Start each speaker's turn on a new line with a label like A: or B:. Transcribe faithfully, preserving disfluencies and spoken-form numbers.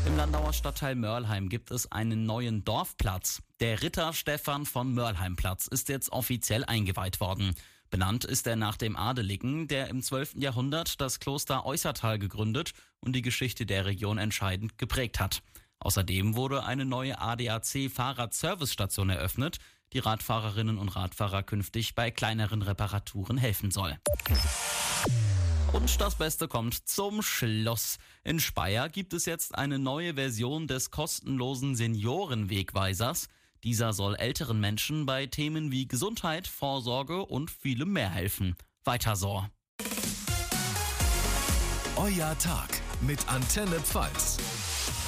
A: Im Landauer Stadtteil Mörlheim gibt es einen neuen Dorfplatz. Der Ritter Stephan von Mörlheimplatz ist jetzt offiziell eingeweiht worden. Benannt ist er nach dem Adeligen, der im zwölften Jahrhundert das Kloster Eußerthal gegründet und die Geschichte der Region entscheidend geprägt hat. Außerdem wurde eine neue A D A C-Fahrradservicestation eröffnet, die Radfahrerinnen und Radfahrer künftig bei kleineren Reparaturen helfen soll. Und das Beste kommt zum Schluss. In Speyer gibt es jetzt eine neue Version des kostenlosen Seniorenwegweisers. Dieser soll älteren Menschen bei Themen wie Gesundheit, Vorsorge und vielem mehr helfen. Weiter so.
B: Euer Tag mit Antenne Pfalz.